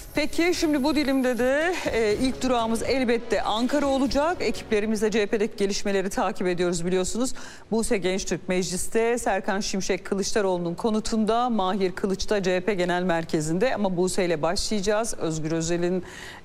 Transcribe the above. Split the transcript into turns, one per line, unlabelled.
Peki şimdi bu dilimde de ilk durağımız elbette Ankara olacak. Ekiplerimizle CHP'deki gelişmeleri takip ediyoruz biliyorsunuz. Buse Gençtürk mecliste, Serkan Şimşek Kılıçdaroğlu'nun konutunda, Mahir Kılıç da CHP Genel Merkezi'nde. Ama Buse ile başlayacağız. Özgür Özel'in